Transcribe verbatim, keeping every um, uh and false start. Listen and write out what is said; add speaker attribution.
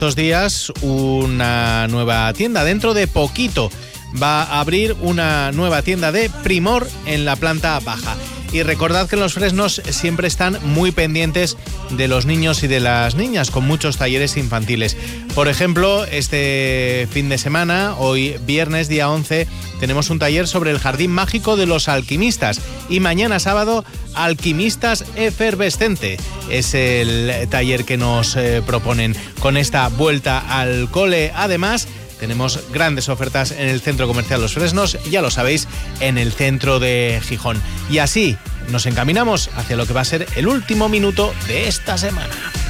Speaker 1: estos días una nueva tienda. Dentro de poquito va a abrir una nueva tienda de Primor en la planta baja. Y recordad que en Los Fresnos siempre están muy pendientes de los niños y de las niñas, con muchos talleres infantiles. Por ejemplo, este fin de semana, hoy viernes día once, tenemos un taller sobre el jardín mágico de los alquimistas. Y mañana sábado, Alquimistas Efervescente. Es el taller que nos eh, proponen con esta vuelta al cole. Además, tenemos grandes ofertas en el Centro Comercial Los Fresnos, ya lo sabéis, en el centro de Gijón. Y así nos encaminamos hacia lo que va a ser el último minuto de esta semana.